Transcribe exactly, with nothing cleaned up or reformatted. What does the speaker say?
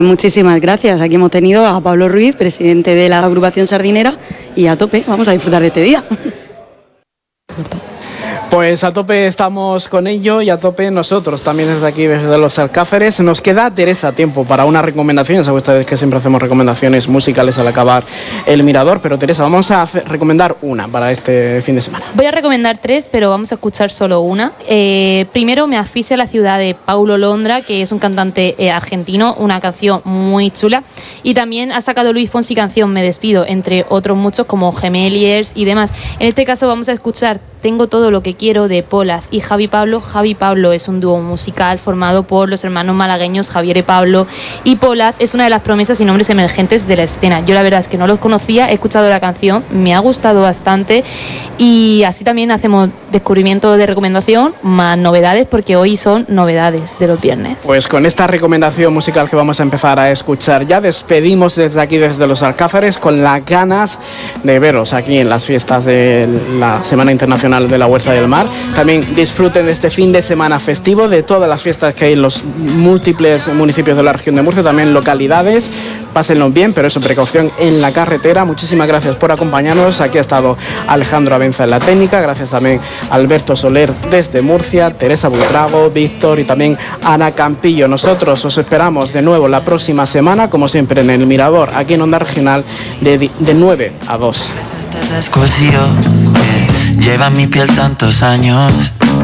Muchísimas gracias. Aquí hemos tenido a Pablo Ruiz, presidente de la agrupación sardinera, y a tope, vamos a disfrutar de este día. Pues a tope estamos con ello y a tope nosotros también desde aquí, desde los Alcázares. Nos queda, Teresa, tiempo para una recomendación. Sabe ustedes que siempre hacemos recomendaciones musicales al acabar el Mirador, pero Teresa, vamos a hacer, recomendar una para este fin de semana. Voy a recomendar tres, pero vamos a escuchar solo una. Eh, primero, Me asfixia la ciudad, de Paulo Londra, que es un cantante eh, argentino, una canción muy chula. Y también ha sacado Luis Fonsi canción Me despido, entre otros muchos como Gemeliers y demás. En este caso vamos a escuchar Tengo todo lo que quiero, de Polaz y Javi Pablo. Javi Pablo es un dúo musical formado por los hermanos malagueños Javier y Pablo, y Polaz es una de las promesas y nombres emergentes de la escena. Yo la verdad es que no los conocía, he escuchado la canción, me ha gustado bastante, y así también hacemos descubrimiento de recomendación más novedades, porque hoy son novedades de los viernes. Pues con esta recomendación musical que vamos a empezar a escuchar, ya despedimos desde aquí, desde los Alcázares, con las ganas de veros aquí en las fiestas de la Semana Internacional de la Huerta del Mar. También disfruten de este fin de semana festivo, de todas las fiestas que hay en los múltiples municipios de la región de Murcia, también localidades. Pásenlo bien, pero eso, precaución en la carretera. Muchísimas gracias por acompañarnos. Aquí ha estado Alejandro Abenza en la técnica. Gracias también a Alberto Soler desde Murcia, Teresa Buitrago, Víctor y también Ana Campillo. Nosotros os esperamos de nuevo la próxima semana, como siempre, en el Mirador, aquí en Onda Regional, de, de nueve a dos. Lleva mi piel tantos años.